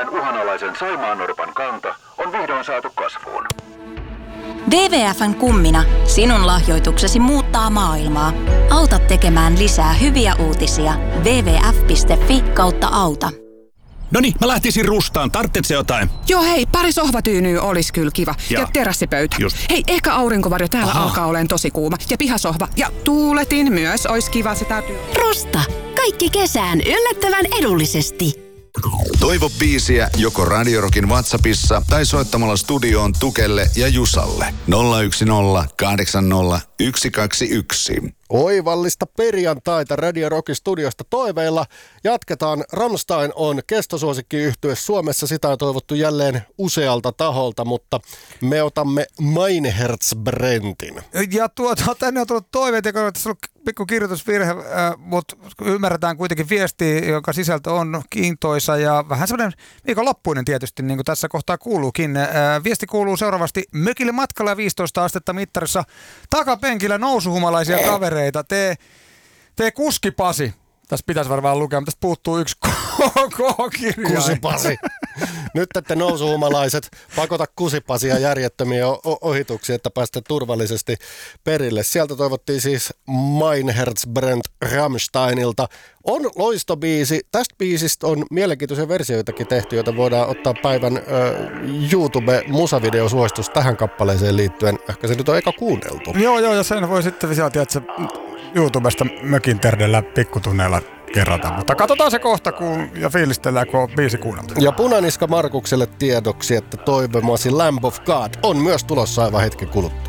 Suomen uhanalaisen saimaannorpan kanta on vihdoin saatu kasvuun. WWF:n kummina sinun lahjoituksesi muuttaa maailmaa. Auta tekemään lisää hyviä uutisia. wwf.fi/auta. Noniin, mä lähtisin Rustaan. Tarvitsetko jotain? Joo hei, pari sohvatyynyä olisi kyllä kiva. Ja terassipöytä. Just. Hei, ehkä aurinkovarjo täällä alkaa olemaan tosi kuuma. Ja pihasohva. Ja tuuletin myös olisi kiva, se täytyy. Rusta. Kaikki kesään yllättävän edullisesti. Toivo biisiä joko Radio Rockin WhatsAppissa tai soittamalla studioon Tukelle ja Jusalle 010 80 121. Oivallista perjantaita Radio Rockin studiosta toiveilla. Jatketaan. Rammstein on kestosuosikkiyhtye Suomessa. Sitä on toivottu jälleen usealta taholta, mutta me otamme Mein Herz brentin. Ja tänne on tullut toiveita, joka on tässä ollut pikku kirjoitusvirhe, mutta ymmärretään kuitenkin viestiä, jonka sisältö on kiintoisa ja vähän semmoinen viikonloppuinen tietysti, niin kuin tässä kohtaa kuuluukin. Viesti kuuluu seuraavasti: mökille matkalla 15 astetta mittarissa, takapenkillä nousuhumalaisia kavereita, tee kuski Pasi. Tässä pitäisi varmaan lukea, mutta tästä puuttuu yksi K-kirjain. Kusipasi. Nyt ette nousuhumalaiset pakota Kusipasia järjettömiä ohituksia, että päästä turvallisesti perille. Sieltä toivottiin siis Mein Herz brennt Rammsteinilta. On loistobiisi. Tästä biisistä on mielenkiintoisia versioitakin tehty, joita voidaan ottaa päivän YouTube-musavideosuositus tähän kappaleeseen liittyen. Ehkä se nyt on eka kuunneltu. Joo, ja sen voi sitten sieltä, että YouTubesta mökin terdellä pikkutunneilla kerrata. Mutta katsotaan se kohta, ja fiilistellään, kun on biisi kuunneltu. Ja Punaniska Markukselle tiedoksi, että toivomasi Lamb of God on myös tulossa aivan hetken kuluttua.